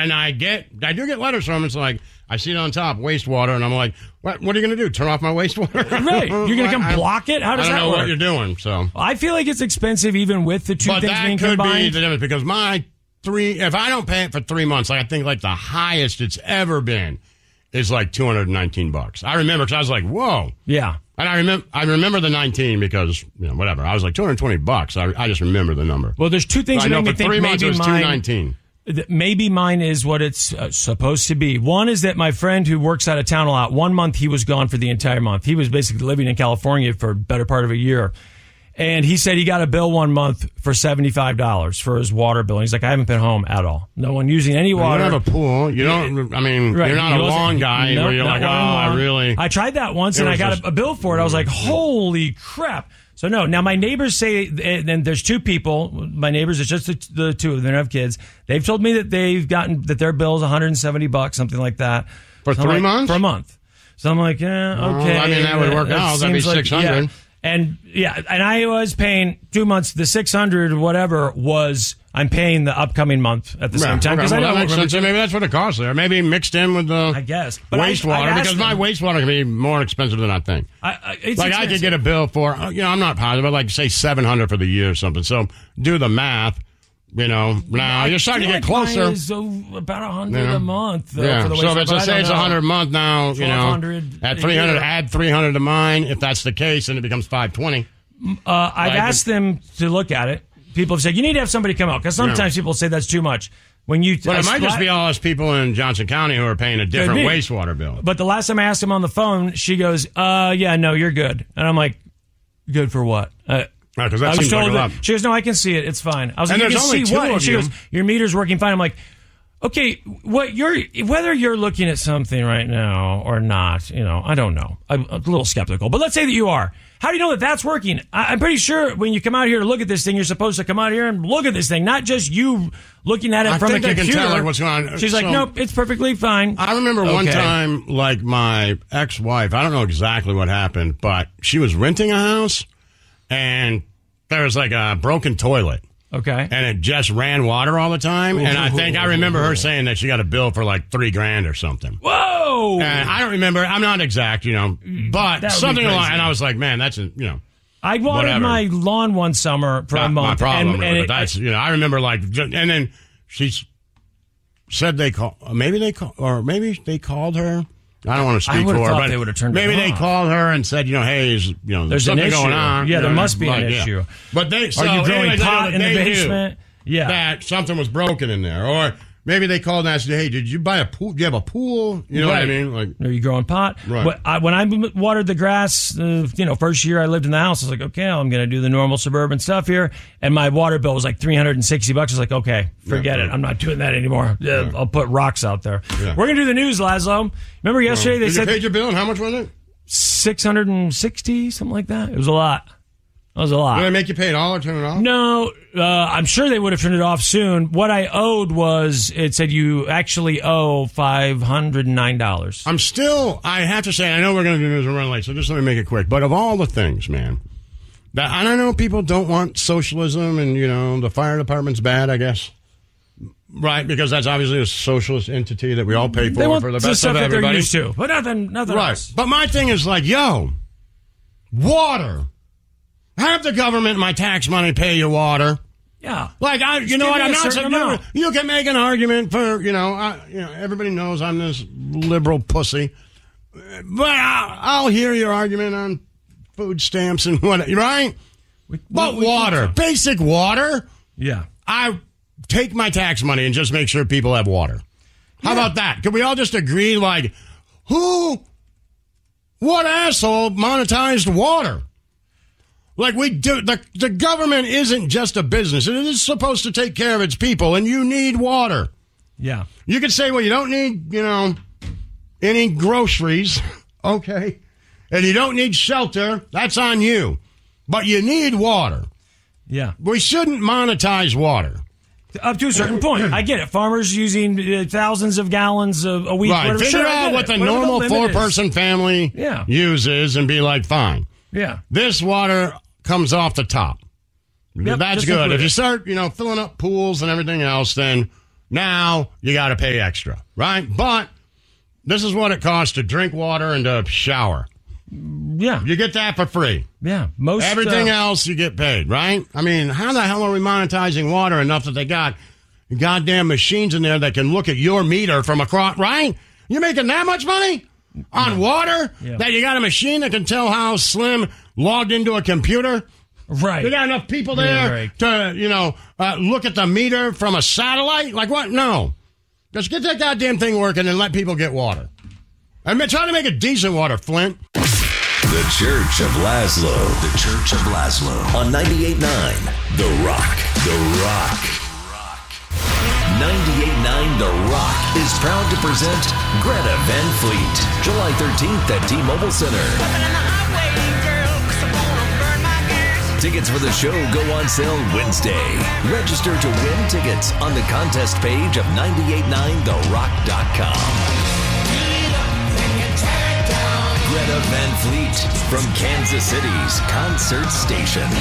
and I do get letters from them. It's like, I see it on top, wastewater, and I'm like, what are you going to do? Turn off my wastewater? Right. You're going to come block it? How does that work? I don't know what you're doing, so. I feel like it's expensive even with the two things being combined. But that could be the difference, because if I don't pay it for 3 months, I think like the highest it's ever been is like $219. I remember, because I was like, whoa. Yeah. And I remember the 19 because, whatever. I was like, $220. I just remember the number. Well, there's two things that make me think maybe $219. Maybe mine is what it's supposed to be. One is that my friend who works out of town a lot, 1 month he was gone for the entire month. He was basically living in California for a better part of a year. And he said he got a bill 1 month for $75 for his water bill. And he's like, I haven't been home at all. No one using any water. You don't have a pool. You don't, right. You're not a lawn guy where you're like, I tried that once and I got a bill for it. I was like, holy crap. So no, now my neighbors say, and there's two people, my neighbors, it's just the two of them, they don't have kids. They've told me that that their bill is $170, something like that. For 3 months? For a month. So I'm like, okay. I mean, that would work out. That'd be $600. Yeah. And I was paying 2 months, the $600, whatever, I'm paying the upcoming month at the same time. Okay. That makes sense. Maybe that's what it costs there. Maybe mixed in with the wastewater, because my wastewater can be more expensive than I think. I could get a bill for, I'm not positive, but like say $700 for the year or something. So do the math. Now you're starting to get closer. Is about $100 a month. For the so if it's $100 a month now, at $300, add $300 to mine. If that's the case, then it becomes $520. I've asked them to look at it. People have said you need to have somebody come out because sometimes people say that's too much. But it might just be all us people in Johnson County who are paying a different wastewater bill. But the last time I asked him on the phone, she goes, "Yeah, no, you're good." And I'm like, "Good for what?" Because that seems like a lot. She goes, "No, I can see it. It's fine." I was like, "You can see what?" And she goes, "Your meter's working fine." I'm like, "Okay, whether you're looking at something right now or not, I don't know. I'm a little skeptical. But let's say that you are. How do you know that that's working? I'm pretty sure when you come out here to look at this thing, you're supposed to come out here and look at this thing, not just you looking at it from a computer." I can tell what's going on. She's like, "Nope, it's perfectly fine." I remember one time, like my ex-wife, I don't know exactly what happened, but she was renting a house. And there was like a broken toilet. Okay. And it just ran water all the time. And I remember her saying that she got a bill for like $3,000 or something. Whoa! And I don't remember. I'm not exact, but something along. And I was like, man, that's, I watered my lawn one summer for a month. My problem, but that's, I remember and then she said maybe they called her. I don't want to speak for her, but they would have turned maybe they called her and said, hey, there's something going on. Yeah, there must be an issue. But are you growing pot in the basement? Yeah, that something was broken in there, or maybe they called and asked, hey, did you buy a pool? Do you have a pool? You know what I mean? Like, are you growing pot? Right. When I watered the grass, first year I lived in the house, I was like, okay, I'm going to do the normal suburban stuff here. And my water bill was like $360. I was like, okay, forget it. I'm not doing that anymore. I'll put rocks out there. Yeah. We're going to do the news, Laszlo. Remember yesterday they said... You paid your bill, and how much was it? $660, something like that. It was a lot. That was a lot. Did they make you pay it all or turn it off? No, I'm sure they would have turned it off soon. What I owed it said you actually owe $509. I have to say, I know we're going to do news and run late, so just let me make it quick. But of all the things, man, I don't know, people don't want socialism and, the fire department's bad, I guess. Right, because that's obviously a socialist entity that we all pay for the best of everybody. They're used to, but nothing else. But my thing is like, water. Have the government, my tax money, pay your water. Yeah. Like, I'm not saying you can make an argument for, everybody knows I'm this liberal pussy. But I'll hear your argument on food stamps and what, right? But water, basic water. Yeah. I take my tax money and just make sure people have water. How about that? Can we all just agree, what asshole monetized water? Like we do, the government isn't just a business. It is supposed to take care of its people, and you need water. Yeah. You could say, well, you don't need, any groceries, okay? And you don't need shelter. That's on you. But you need water. Yeah. We shouldn't monetize water. Up to a certain point. I get it. Farmers using thousands of gallons a week. Right. Figure out what the normal 4-person family uses and be like, fine. Yeah. This water comes off the top. Yep, that's good. If you start, filling up pools and everything else, then, Now you got to pay extra, right? But this is what it costs to drink water and to shower. Yeah. You get that for free. Yeah. Everything else you get paid, right? I mean, how the hell are we monetizing water enough that they got goddamn machines in there that can look at your meter from across, right? You're making that much money on water that you got a machine that can tell how Slim logged into a computer? Right. You got enough people there to, look at the meter from a satellite? Like what? No. Just get that goddamn thing working and let people get water. And try to make it decent water, Flint. The Church of Laszlo. The Church of Laszlo. On 98.9 The Rock. The Rock. 98.9 The Rock is proud to present Greta Van Fleet, July 13th at T-Mobile Center. Tickets for the show go on sale Wednesday. Register to win tickets on the contest page of 989therock.com. Greta Van Fleet from Kansas City's Concert Station.